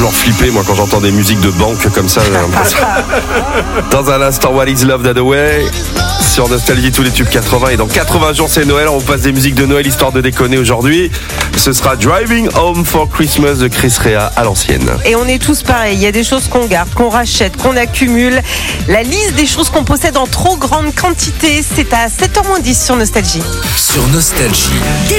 toujours flippé, moi, quand j'entends des musiques de banque comme ça. J'ai l'impression. Dans un instant, What is Love That Way sur Nostalgie, tous les tubes 80. Et dans 80 jours, c'est Noël. On passe des musiques de Noël histoire de déconner aujourd'hui. Ce sera Driving Home for Christmas de Chris Rea à l'ancienne. Et on est tous pareils. Il y a des choses qu'on garde, qu'on rachète, qu'on accumule. La liste des choses qu'on possède en trop grande quantité, c'est à 7h-10 sur Nostalgie. Sur Nostalgie.